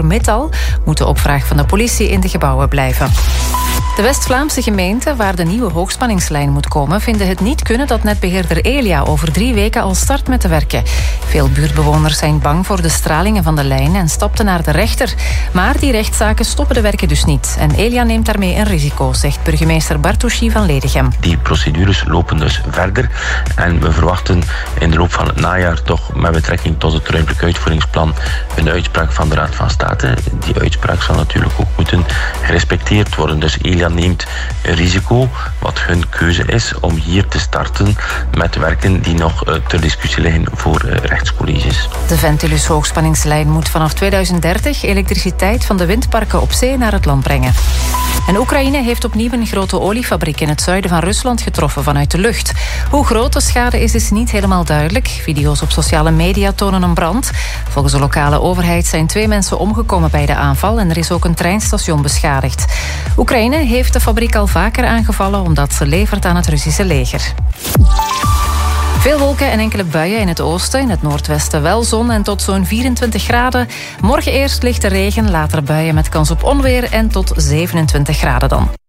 ArcelorMittal moeten op vraag van de politie in de gebouwen blijven. De West-Vlaamse gemeenten waar de nieuwe hoogspanningslijn moet komen vinden het niet kunnen dat netbeheerder Elia over 3 weken al start met te werken. Veel buurtbewoners zijn bang voor de stralingen van de lijn en stapten naar de rechter. Maar die rechtszaken stoppen de werken dus niet. En Elia neemt daarmee een risico, zegt burgemeester Bartouchy van Ledegem. Die procedures lopen dus verder en we verwachten in de loop van het najaar toch met betrekking tot het ruimtelijk uitvoeringsplan een uitspraak van de Raad van State. Die uitspraak zal natuurlijk ook moeten gerespecteerd worden. Dus Elia neemt een risico, wat hun keuze is, om hier te starten met werken die nog ter discussie liggen voor rechtscolleges. De Ventilus hoogspanningslijn moet vanaf 2030 elektriciteit van de windparken op zee naar het land brengen. En Oekraïne heeft opnieuw een grote oliefabriek in het zuiden van Rusland getroffen vanuit de lucht. Hoe groot de schade is niet helemaal duidelijk. Video's op sociale media tonen een brand. Volgens de lokale overheid zijn 2 mensen omgekomen bij de aanval en er is ook een treinstation beschadigd. Oekraïne heeft de fabriek al vaker aangevallen omdat ze levert aan het Russische leger. Veel wolken en enkele buien in het oosten. In het noordwesten wel zon en tot zo'n 24 graden. Morgen eerst lichte regen, later buien met kans op onweer en tot 27 graden dan.